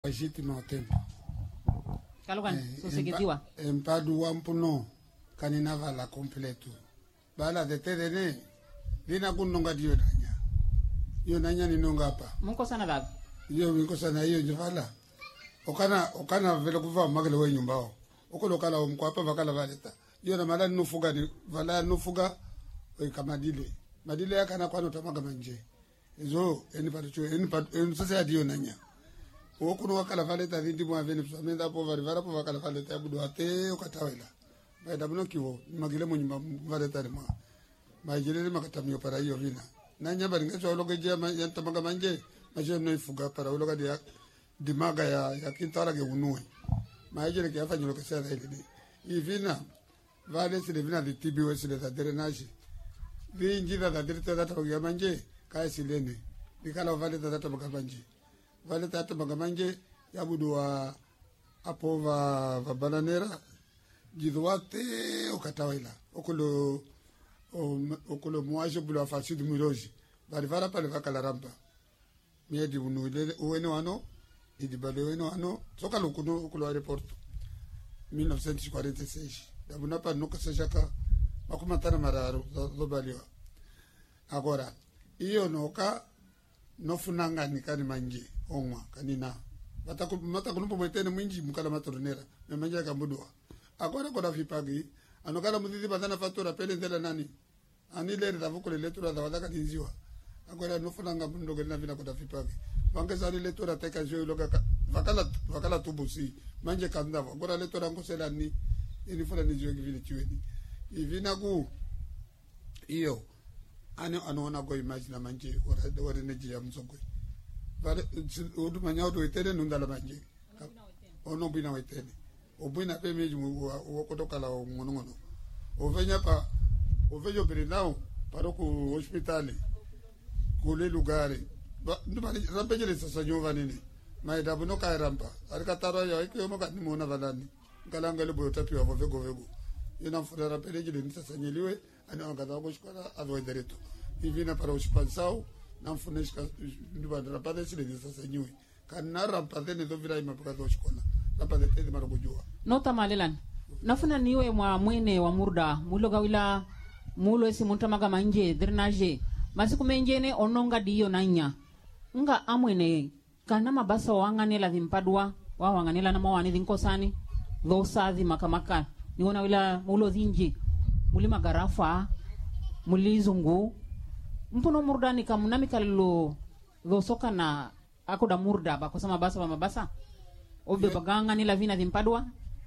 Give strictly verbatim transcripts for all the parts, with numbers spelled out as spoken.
legítimo tempo. Kalogan, so segediwa. Empadu wampuno kanina vala completo. Bala de tedene dina kunonga dio nanya. Yo nanya ni nonga hapa. Munko sana dad. Yo minko sana hiyo njivala. Okana okana vile kuva magale we nyumbao. Okolo kala umko hapa vakala valeta. Yo na mala nufuga ni vala nufuga we kamadile. Madile yakana kwano tamaga manje. Ezo eni patucho eni pat eni sasa dio nanya. Okuno wakala valeta vindi mwa veni psamenda po vari vara po vakala valeta abudu ate okatawela. Baida buno kiwo magile mo nyumba valeta ni mwa. Majile makatamio para hiyo vina. Nanya bari ngacho ologeje yantamaga manje. Maje no ifuga para uloga dia dimaga ya ya kintala ge unue. Maje ke afanya lo kesera ile. Ivina vale sile vina di T B O sile da drenage. Vingi da direta da toga manje kai silene. Dikala vale da toga manje. Vale da toga manje ya budua apova va bananera jidwate okatawela. Okulo okulo muaje bula fasidu miloji. Bari vara pale vakala rampa. Miedi unuile ueno ano idibale ueno ano soka lukuno ukulo aeroport mille neuf cent quarante-six dabuna pa nuka sejaka makumatana mararo do baliwa agora iyo noka nofunanga nikani manje onwa kanina bataku mata kulumpo mwetene mwinji mukala matronera na manje kambudwa agora koda fipagi anokala mudidi badana fatura pele ndela nani anile ridavukule letura da wadaka tinziwa agora nofunanga bundoge na vina koda fipagi wangezali letura teka jo loga vakala vakala tubusi manje kandava agora letura ngosela ni ini fula ni jo givile chiweni ivina ku iyo ano anaona go imagine manje ora ora neji ya msogwe vale odu manya odu etene nundala manje ono bina wetene obina pe meji wo kotoka ngono ngono ovenya pa ovejo birinao paroko hospitali kule lugari ndubali rampejele sasa nyova nini maida buno kai rampa alikataro ya ikiyo moka ni muona valani ngalanga le boyo tapi wa vego vego ina mfura rampejele ni sasa nyeliwe ani angada ko shikola adwa dereto ivina para uspansao na mfuneshika ndubali rampade sile ni sasa nyui kana rampade ne do vira ima para do shikola rampade tedi mara kujua nota malelan nafuna niwe mwa mwene wa murda muloga wila mulo esi muntamaga manje drenage masiku menjene ononga diyo nanya nga amwene kana mabasa wanganela dhimpadwa wa wanganela na mawani dhinkosani dho sadhi makamaka niona wila mulo dhinji muli magarafa muli zungu mpuno murdani kamunami kallo dho soka na akoda murda ba kusama basa ba mabasa obe baganga nila vina dhimpadwa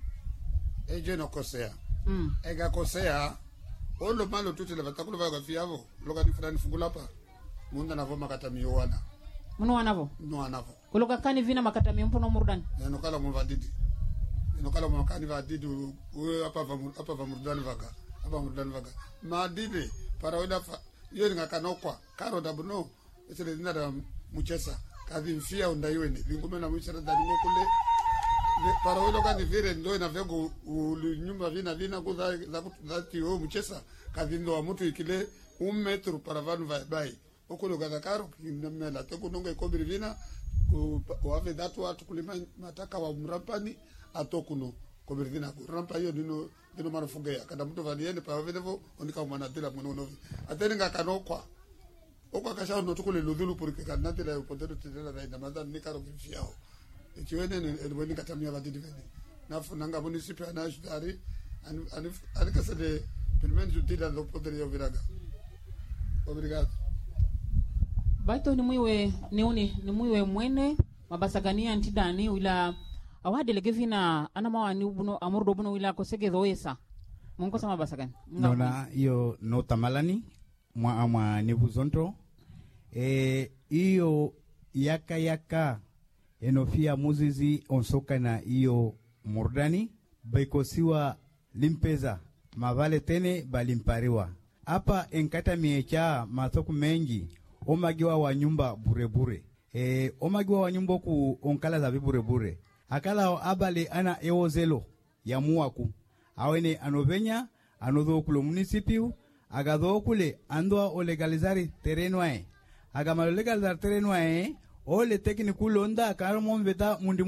eje no kosea mm. Ega kosea olo malo tutile vatakulu vaga fiavo loka ni fulani fungulapa munda navo makatamio wana muno wanavo no wanavo kuloka kani vina makatamio mpuno murdani eno kala mvadidi eno kala mwakani vadidi uwe hapa hapa va murdani vaga hapa murdani vaga madide para weda yo ngakanokwa karo dabuno esele dinada muchesa kadhi mfia undaiweni lingume na mwisara dani kule para welo kani vire ndo na vego nyumba vina vina kuza za tio mchesa kadhi ndo wa mtu ikile un metro para vanu vai bai okulo gadakaro kinamela toko nonga ikobiri vina wave datu watu kulima mataka wa mrampani atokuno kobiri vina ku rampa hiyo dino dino marufugea kada mtu valiende pa vedevo onika mwana dela mwana novi ateni ngakanokwa okwa kasha no tukule ludhulu purike kanatela upotero tela da ndamaza nikaro kifiao ikiwene eliboni katamia vadidi vene nafu nanga munisipi anashudari anikasade pilmeni jutida ndo poderi ya viraga obrigado baito ni mwiwe niuni ni mwiwe mwene mabasagania ntidani wila awadelege vina ana mawani ubuno amurdo buno wila kosege dhoesa mungu sama basagani nona iyo nota malani mwa ama nebuzonto e iyo yaka yaka enofia muzizi onsoka na iyo murdani baikosiwa limpeza mavale tene balimpariwa apa enkata miecha mathoku mengi omagiwa wa nyumba bure bure e omagiwa wa nyumba ku onkala za bure bure akala abale ana ewozelo ya muwaku awene anovenya anodho kulo municipiu agadho kule andwa o legalizari terreno ae agamalo legalizar terreno ae ole teknikulo onda karmo mbeta mundi